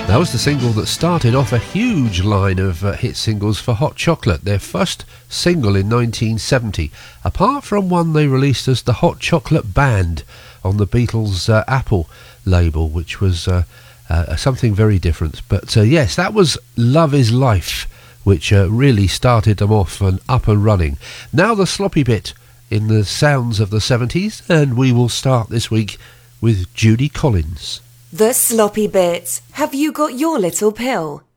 That was the single that started off a huge line of hit singles for Hot Chocolate, their first single in 1970, apart from one they released as the Hot Chocolate Band on the Beatles' Apple label, which was something very different. But yes, that was Love Is Life, which really started them off and up and running. Now the sloppy bit in the sounds of the 70s, and we will start this week with Judy Collins. The sloppy bit. Have you got your little pill?